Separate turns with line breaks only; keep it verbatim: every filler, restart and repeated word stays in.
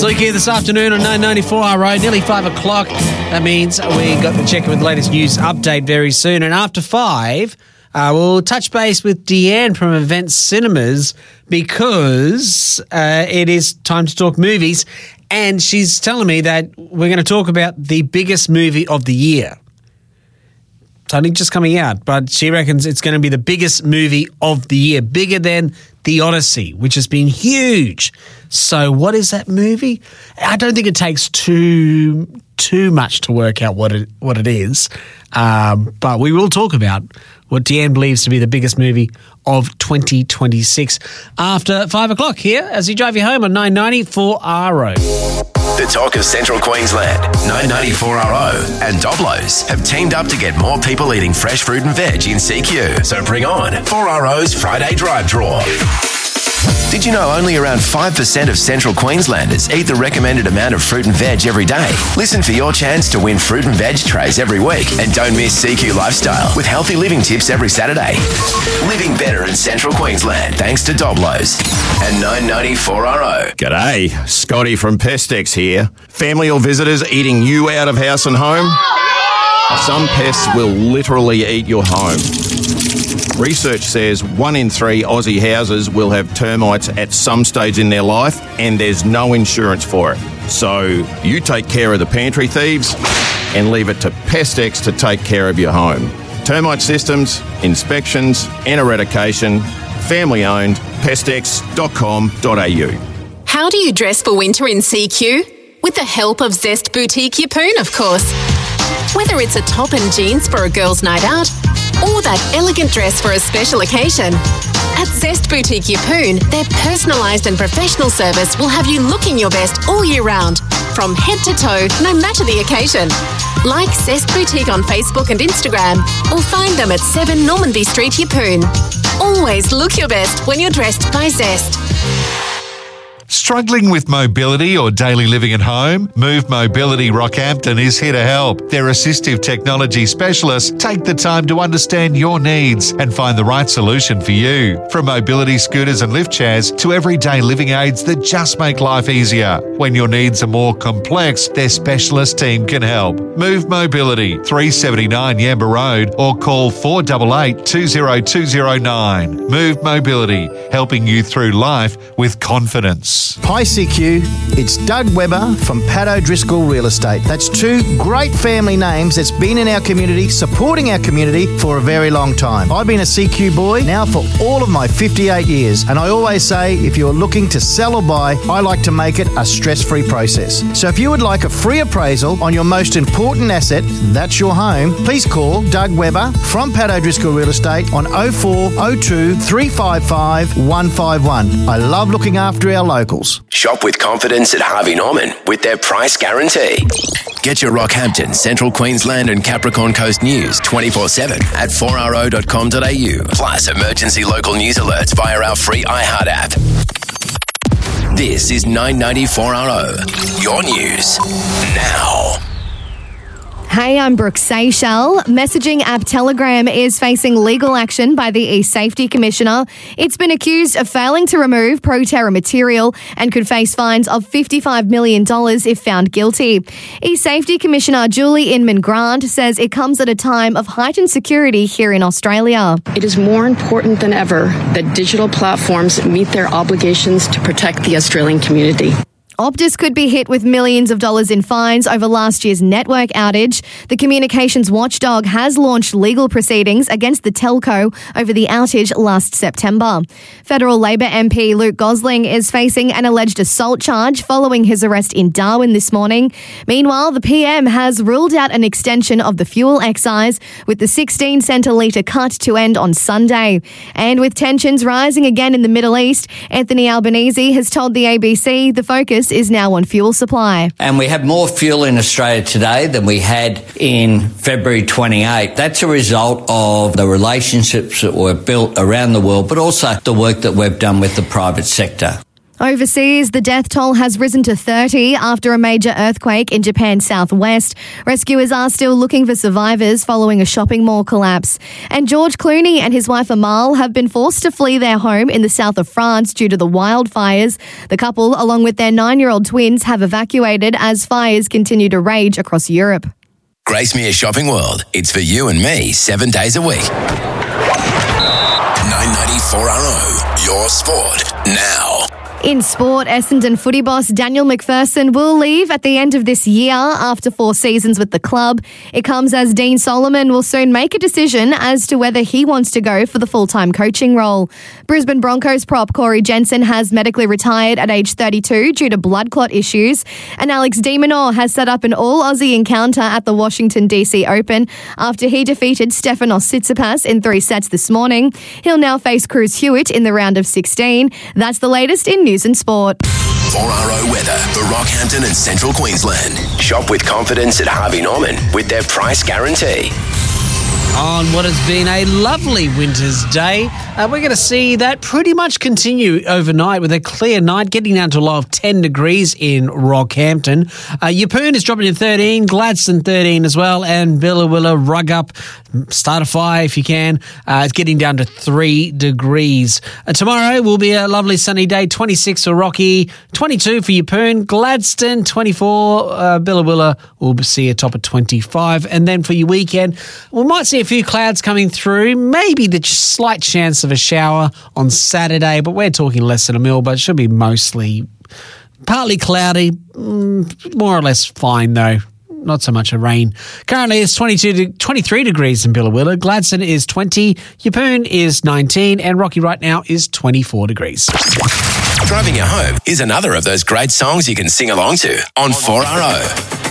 Luke here this afternoon on nine ninety-four R O, nearly five o'clock. That means we got to check in with the latest news update very soon. And after five, uh, we'll touch base with Deanne from Event Cinemas because uh, it is time to talk movies. And she's telling me that we're going to talk about the biggest movie of the year. It's only just coming out, but she reckons it's going to be the biggest movie of the year, bigger than The Odyssey, which has been huge. So what is that movie? I don't think it takes too too much to work out what it what it is, um, but we will talk about what Deanne believes to be the biggest movie of twenty twenty-six after five o'clock here as you drive you home on nine ninety-four R O.
The talk of Central Queensland, nine ninety-four R O and Doblos have teamed up to get more people eating fresh fruit and veg in C Q. So bring on four R O's Friday Drive Draw. Did you know only around five percent of Central Queenslanders eat the recommended amount of fruit and veg every day? Listen for your chance to win fruit and veg trays every week. And don't miss C Q Lifestyle with healthy living tips every Saturday. Living better in Central Queensland thanks to Doblos and nine ninety-four R O.
G'day, Scotty from Pestex here. Family or visitors eating you out of house and home? Some pests will literally eat your home. Research says one in three Aussie houses will have termites at some stage in their life, and there's no insurance for it. So you take care of the pantry thieves and leave it to Pestex to take care of your home. Termite systems, inspections and eradication. Family owned, pestex dot com dot a u.
How do you dress for winter in C Q? With the help of Zest Boutique Yeppoon, of course. Whether it's a top and jeans for a girl's night out or that elegant dress for a special occasion, at Zest Boutique Yeppoon, their personalised and professional service will have you looking your best all year round, from head to toe, no matter the occasion. Like Zest Boutique on Facebook and Instagram, or find them at seven Normanby Street, Yeppoon. Always look your best when you're dressed by Zest.
Struggling with mobility or daily living at home? Move Mobility Rockhampton is here to help. Their assistive technology specialists take the time to understand your needs and find the right solution for you. From mobility scooters and lift chairs to everyday living aids that just make life easier. When your needs are more complex, their specialist team can help. Move Mobility, three seventy-nine Yamba Road, or call four eight eight, two zero two zero nine. Move Mobility, helping you through life with confidence.
Hi C Q, it's Doug Webber from Pat O'Driscoll Real Estate. That's two great family names that's been in our community, supporting our community for a very long time. I've been a C Q boy now for all of my fifty-eight years, and I always say if you're looking to sell or buy, I like to make it a stress-free process. So if you would like a free appraisal on your most important asset, that's your home, please call Doug Webber from Pat O'Driscoll Real Estate on oh four oh two, three five five, one five one. I love looking after our locals.
Shop with confidence at Harvey Norman with their price guarantee. Get your Rockhampton, Central Queensland and Capricorn Coast news twenty-four seven at four r o dot com dot a u. Plus emergency local news alerts via our free iHeart app. This is nine ninety-four R O. Your news now.
Hey, I'm Brooke Seychelles. Messaging app Telegram is facing legal action by the e-Safety Commissioner. It's been accused of failing to remove pro-terror material and could face fines of fifty-five million dollars if found guilty. E-Safety Commissioner Julie Inman-Grant says it comes at a time of heightened security here in Australia.
It is more important than ever that digital platforms meet their obligations to protect the Australian community.
Optus could be hit with millions of dollars in fines over last year's network outage. The communications watchdog has launched legal proceedings against the telco over the outage last September. Federal Labor M P Luke Gosling is facing an alleged assault charge following his arrest in Darwin this morning. Meanwhile, the P M has ruled out an extension of the fuel excise with the sixteen cent a litre cut to end on Sunday. And with tensions rising again in the Middle East, Anthony Albanese has told the A B C the focus is now on fuel supply.
And we have more fuel in Australia today than we had in February twenty-eighth. That's a result of the relationships that were built around the world, but also the work that we've done with the private sector.
Overseas, the death toll has risen to thirty after a major earthquake in Japan's southwest. Rescuers are still looking for survivors following a shopping mall collapse. And George Clooney and his wife Amal have been forced to flee their home in the south of France due to the wildfires. The couple, along with their nine-year-old twins, have evacuated as fires continue to rage across Europe.
Gracemere Shopping World. It's for you and me seven days a week. nine ninety-four R O, your sport now.
In sport, Essendon footy boss Daniel McPherson will leave at the end of this year after four seasons with the club. It comes as Dean Solomon will soon make a decision as to whether he wants to go for the full-time coaching role. Brisbane Broncos prop Corey Jensen has medically retired at age thirty-two due to blood clot issues. And Alex de Minaur has set up an all-Aussie encounter at the Washington D C Open after he defeated Stefanos Tsitsipas in three sets this morning. He'll now face Cruz Hewitt in the round of sixteen. That's the latest in news and sport.
four R O weather for Rockhampton and Central Queensland. Shop with confidence at Harvey Norman with their price guarantee.
On what has been a lovely winter's day, uh, we're going to see that pretty much continue overnight with a clear night, getting down to a low of ten degrees in Rockhampton. Uh, Yeppoon is dropping to thirteen, Gladstone thirteen as well, and Billawilla, Rugup, start a fire if you can. Uh, it's getting down to three degrees. Uh, tomorrow will be a lovely sunny day, twenty-six for Rocky, twenty-two for Yeppoon, Gladstone twenty-four, uh, Billawilla will see a top of twenty-five, and then for your weekend, we might see a few clouds coming through, maybe the slight chance of a shower on Saturday, but we're talking less than a mil, but it should be mostly partly cloudy, mm, more or less fine though. Not so much a rain. Currently it's twenty-two to twenty-three degrees in Billawilla. Gladstone is twenty, Yeppoon is nineteen, and Rocky right now is twenty-four degrees.
Driving you home is another of those great songs you can sing along to on four R O.